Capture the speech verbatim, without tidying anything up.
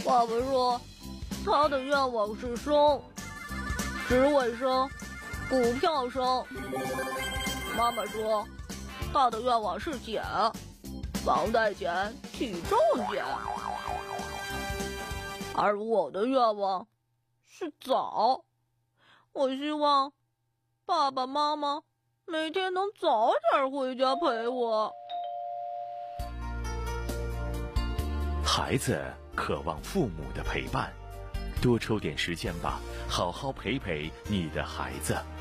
爸爸说他的愿望是升，职位升，股票升。妈妈说他的愿望是减，房贷减，体重减。而我的愿望是早，我希望爸爸妈妈每天能早点回家陪我。 孩子渴望父母的陪伴，多抽点时间吧，好好陪陪你的孩子。